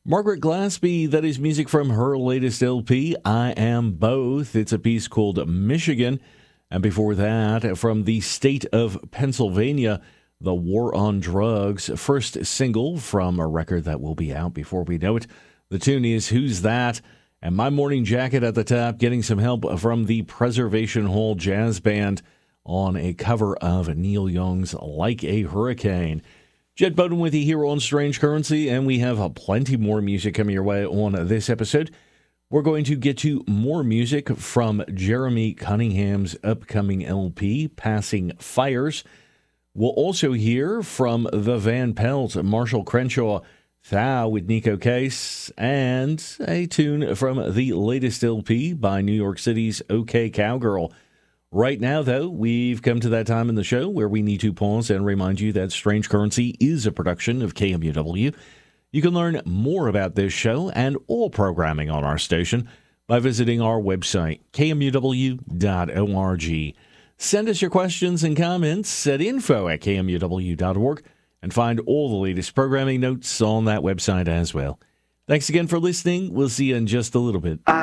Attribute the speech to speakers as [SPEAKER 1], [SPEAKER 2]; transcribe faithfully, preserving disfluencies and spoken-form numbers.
[SPEAKER 1] Margaret Glaspie, that is music from her latest L P, I Am Both. It's a piece called Michigan. And before that, from the state of Pennsylvania, The War on Drugs, first single from a record that will be out before we know it. The tune is Who's That? And My Morning Jacket at the top, getting some help from the Preservation Hall Jazz Band on a cover of Neil Young's Like a Hurricane. Jed Bowden with you here on Strange Currency, and we have uh, plenty more music coming your way on this episode. We're going to get to more music from Jeremy Cunningham's upcoming L P, Passing Fires. We'll also hear from the Van Pelt, Marshall Crenshaw, Thou with Nico Case, and a tune from the latest L P by New York City's OK Cowgirl. Right now, though, we've come to that time in the show where we need to pause and remind you that Strange Currency is a production of K M U W. You can learn more about this show and all programming on our station by visiting our website, K M U W dot org. Send us your questions and comments at info at K M U W dot org and find all the latest programming notes on that website as well. Thanks again for listening. We'll see you in just a little bit.